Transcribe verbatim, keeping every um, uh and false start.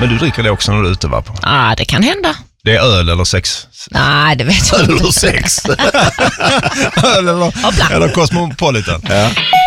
Men du dricker det också när du är ute, va? Ja, ah, det kan hända. Det är öl eller sex? Nej, det vet jag inte. Öl eller sex? Öl eller, eller Cosmopolitan? Ja.